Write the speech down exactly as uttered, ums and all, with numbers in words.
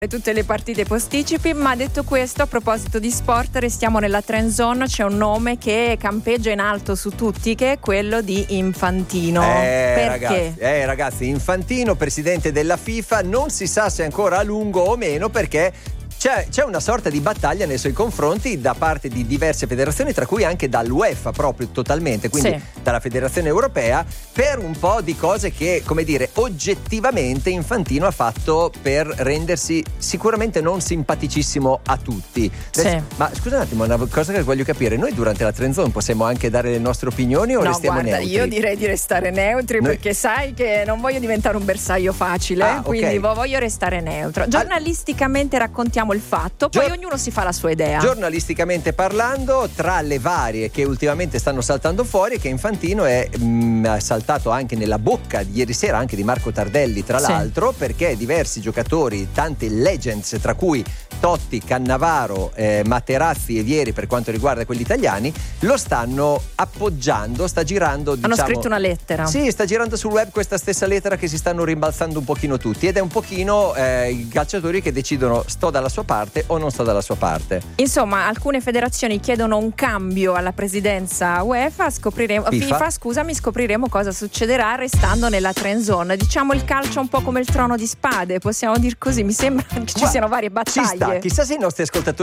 tutte le partite posticipi. Ma detto questo, a proposito di sport, restiamo nella trend zone. C'è un nome che campeggia in alto su tutti, che è quello di Infantino. Eh, Perché? Ragazzi, eh, ragazzi, Infantino, presidente della FIFA, non si sa se ancora a lungo o meno, perché C'è, c'è una sorta di battaglia nei suoi confronti da parte di diverse federazioni, tra cui anche dall'UEFA proprio totalmente, quindi sì. dalla Federazione Europea, per un po' di cose che, come dire, oggettivamente Infantino ha fatto per rendersi sicuramente non simpaticissimo a tutti. Sì. Ma scusa un attimo, una cosa che voglio capire: noi durante la trend zone possiamo anche dare le nostre opinioni o no, restiamo guarda, neutri? io direi di restare neutri, noi... perché sai che non voglio diventare un bersaglio facile, ah, quindi okay. voglio restare neutro. Giornalisticamente raccontiamo il fatto, poi Gior- ognuno si fa la sua idea. Giornalisticamente parlando, tra le varie che ultimamente stanno saltando fuori, che Infantino è mh, saltato anche nella bocca di ieri sera anche di Marco Tardelli, tra sì. l'altro, perché diversi giocatori, tante legends, tra cui Totti, Cannavaro, eh, Materazzi e Vieri, per quanto riguarda quelli italiani, lo stanno appoggiando, sta girando, hanno diciamo, scritto una lettera. Sì, sta girando sul web questa stessa lettera che si stanno rimbalzando un pochino tutti, ed è un pochino eh, i calciatori che decidono: sto dalla sua parte o non sto dalla sua parte. Insomma, alcune federazioni chiedono un cambio alla presidenza UEFA, scopriremo FIFA, FIFA scusami, scopriremo cosa succederà restando nella trend zone. Diciamo il calcio un po' come il trono di spade, possiamo dir così, mi sembra che ci siano varie battaglie. Ci sta, chissà se i nostri ascoltatori